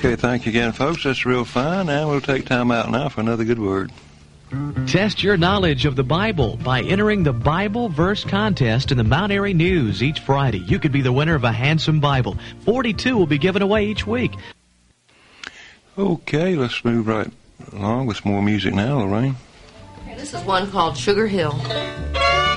Okay, thank you again, folks. That's real fine. Now we'll take time out now for another good word. Test your knowledge of the Bible by entering the Bible Verse Contest in the Mount Airy News each Friday. You could be the winner of a handsome Bible. 42 will be given away each week. Okay, let's move right along with some more music now, Lorraine. This is one called Sugar Hill.